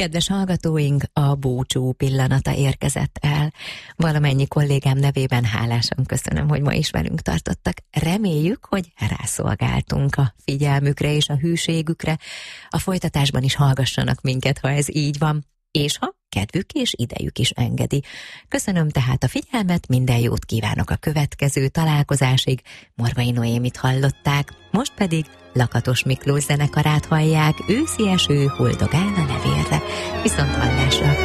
Kedves hallgatóink, a búcsú pillanata érkezett el. Valamennyi kollégám nevében hálásan köszönöm, hogy ma is velünk tartottak. Reméljük, hogy rászolgáltunk a figyelmükre és a hűségükre. A folytatásban is hallgassanak minket, ha ez így van, és ha kedvük és idejük is engedi. Köszönöm tehát a figyelmet, minden jót kívánok a következő találkozásig. Morvai Noémit hallották, most pedig Lakatos Miklós zenekarát hallják, Őszi eső huldogál a levélre. Viszont hallásra!